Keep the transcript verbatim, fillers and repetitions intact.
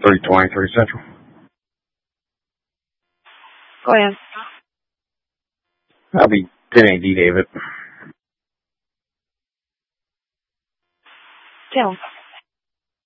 three twenty-three Central. Go ahead. I'll be ten eighty, David. Tell.